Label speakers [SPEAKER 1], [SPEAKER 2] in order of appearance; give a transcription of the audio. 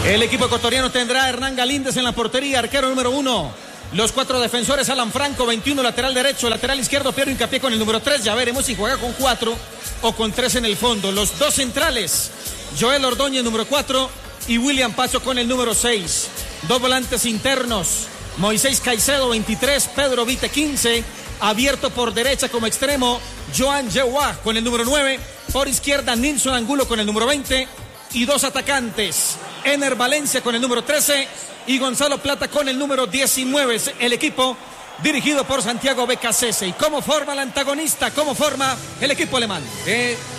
[SPEAKER 1] El equipo ecuatoriano tendrá a Hernán Galíndez en la portería, arquero número 1. Los 4 defensores: Alan Franco, 21, lateral derecho, lateral izquierdo, Piero Hincapié con el número 3. Ya veremos si juega con 4 o con 3 en el fondo. Los 2 centrales: Joel Ordóñez, número 4, y William Pacho con el número 6. 2 volantes internos: Moisés Caicedo, 23, Pedro Vite, 15. Abierto por derecha como extremo, Joan Yewa con el número 9. Por izquierda, Nilson Angulo con el número 20. Y 2 atacantes: Ener Valencia con el número 13 y Gonzalo Plata con el número 19. Es el equipo dirigido por Santiago Becasese. ¿Y cómo forma el antagonista? ¿Cómo forma el equipo alemán?